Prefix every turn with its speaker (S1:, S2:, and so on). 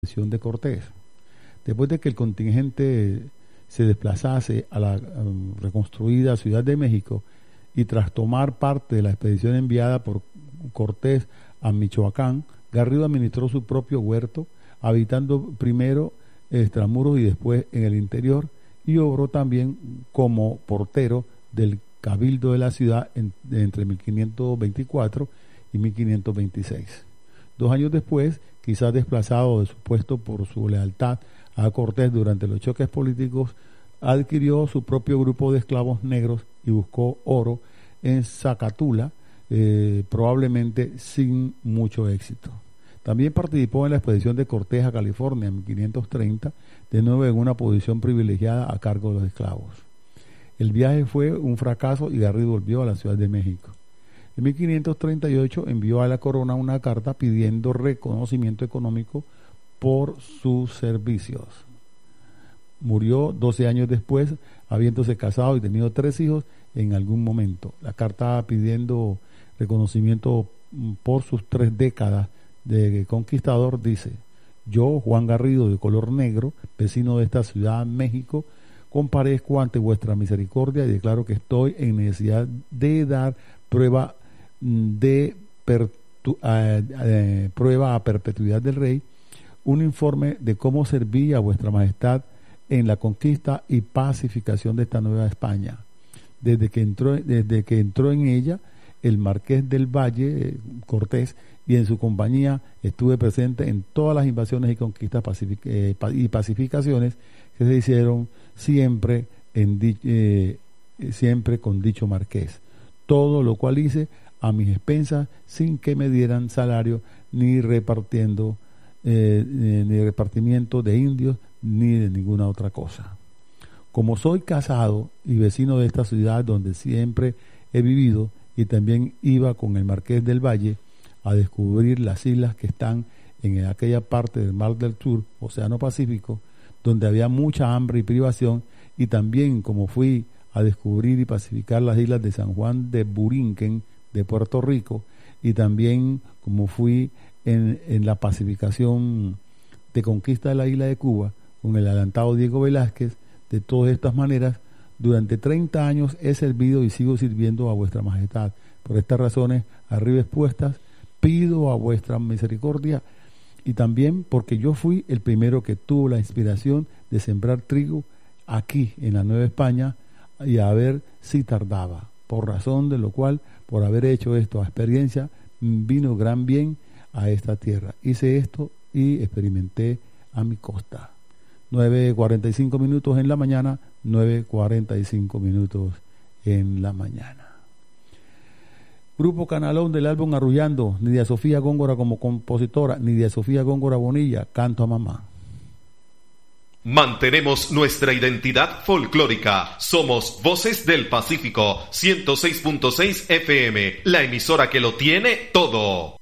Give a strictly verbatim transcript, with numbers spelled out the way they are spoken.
S1: de Cortés. Después de que el contingente se desplazase a la um, reconstruida Ciudad de México y tras tomar parte de la expedición enviada por Cortés a Michoacán, Garrido administró su propio huerto, habitando primero extramuros y después en el interior, y obró también como portero del cabildo de la ciudad en, entre mil quinientos veinticuatro y mil quinientos veintiséis. Dos años después, quizás desplazado de su puesto por su lealtad a Cortés durante los choques políticos, adquirió su propio grupo de esclavos negros y buscó oro en Zacatula, eh, probablemente sin mucho éxito. También participó en la expedición de Cortés a California en mil quinientos treinta, de nuevo en una posición privilegiada a cargo de los esclavos. El viaje fue un fracaso y Garrido volvió a la Ciudad de México. En mil quinientos treinta y ocho envió a la corona una carta pidiendo reconocimiento económico por sus servicios. Murió doce años después, habiéndose casado y tenido tres hijos en algún momento. La carta pidiendo reconocimiento por sus tres décadas de conquistador dice: yo, Juan Garrido, de color negro, vecino de esta ciudad, México, comparezco ante vuestra misericordia y declaro que estoy en necesidad de dar prueba de pertu- eh, eh, prueba a perpetuidad del rey, un informe de cómo serví a vuestra majestad en la conquista y pacificación de esta Nueva España. Desde que entró, desde que entró en ella el Marqués del Valle, eh, Cortés, y en su compañía estuve presente en todas las invasiones y conquistas pacific- eh, y pacificaciones que se hicieron siempre, en di- eh, siempre con dicho Marqués. Todo lo cual hice a mis expensas sin que me dieran salario ni repartiendo eh, ni repartimiento de indios ni de ninguna otra cosa. Como soy casado y vecino de esta ciudad donde siempre he vivido, y también iba con el Marqués del Valle a descubrir las islas que están en aquella parte del Mar del Sur, Océano Pacífico, donde había mucha hambre y privación, y también como fui a descubrir y pacificar las islas de San Juan de Burinquen, de Puerto Rico, y también como fui en, en la pacificación de conquista de la isla de Cuba, con el adelantado Diego Velázquez. De todas estas maneras, durante treinta años he servido y sigo sirviendo a vuestra majestad. Por estas razones arriba expuestas, pido a vuestra misericordia, y también porque yo fui el primero que tuvo la inspiración de sembrar trigo aquí en la Nueva España, y a ver si tardaba, por razón de lo cual, por haber hecho esto a experiencia, vino gran bien a esta tierra. Hice esto y experimenté a mi costa. nueve cuarenta y cinco minutos en la mañana, nueve cuarenta y cinco minutos en la mañana. Grupo Canalón del álbum Arrullando, Nidia Sofía Góngora como compositora, Nidia Sofía Góngora Bonilla, Canto a Mamá.
S2: Mantenemos nuestra identidad folclórica. Somos Voces del Pacífico, ciento seis punto seis F M, la emisora que lo tiene todo.